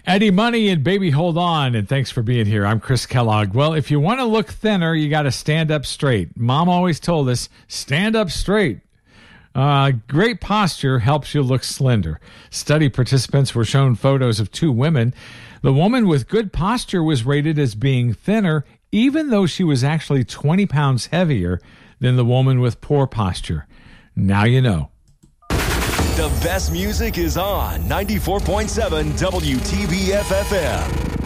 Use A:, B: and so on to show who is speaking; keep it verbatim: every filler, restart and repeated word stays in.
A: Eddie Money and Baby Hold On, and thanks for being here. I'm Chris Kellogg. Well, if you want to look thinner, you got to stand up straight. Mom always told us, stand up straight. Uh, great posture helps you look slender. Study participants were shown photos of two women. The woman with good posture was rated as being thinner, even though she was actually twenty pounds heavier than the woman with poor posture. Now you know.
B: The best music is on ninety-four point seven W T B F F M.